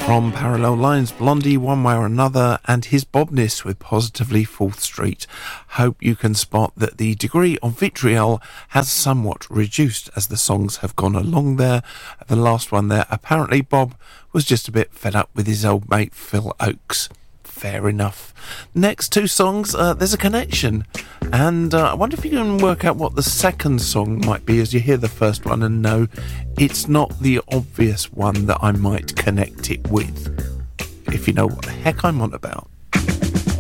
From Parallel Lines, Blondie One Way or Another, and his Bobness with Positively 4th Street. Hope you can spot that the degree of vitriol has somewhat reduced as the songs have gone along there. The last one there, apparently Bob was just a bit fed up with his old mate Phil Oakes. Fair enough. Next two songs, there's a connection, and I wonder if you can work out what the second song might be as you hear the first one, and no, it's not the obvious one that I might connect it with, if you know what the heck I'm on about.